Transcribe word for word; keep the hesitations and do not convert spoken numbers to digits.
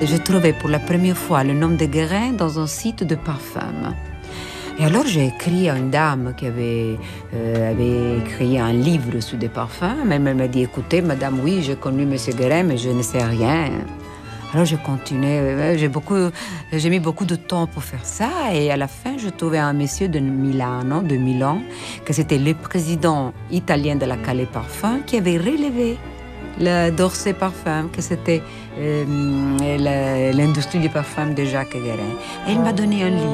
J'ai trouvé pour la première fois le nom de Guérin dans un site de parfum. Et alors j'ai écrit à une dame qui avait, euh, avait écrit un livre sur des parfums. Même elle m'a dit, écoutez, madame, oui, j'ai connu M. Guérin, mais je ne sais rien. Alors j'ai continué, j'ai, beaucoup, j'ai mis beaucoup de temps pour faire ça. Et à la fin, je trouvais un monsieur de Milano, de Milan, que c'était le président italien de la Calais Parfum, qui avait relevé le Dorsey Parfum, que c'était euh, l'industrie du parfum de Jacques Guérin. Et il m'a donné un livre.